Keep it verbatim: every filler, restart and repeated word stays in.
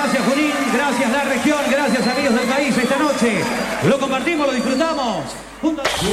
Gracias, Junín. Gracias, la región. Gracias, amigos del país. Esta noche lo compartimos, lo disfrutamos. Junto a...